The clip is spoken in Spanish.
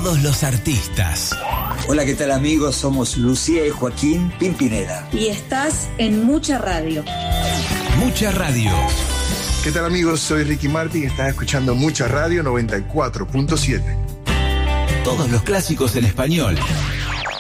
todos los artistas. Hola, ¿qué tal amigos? Somos Lucía y Joaquín Pimpinela. Y estás en Mucha Radio. Mucha Radio. ¿Qué tal amigos? Soy Ricky Martin y estás escuchando Mucha Radio 94.7. Todos los clásicos en español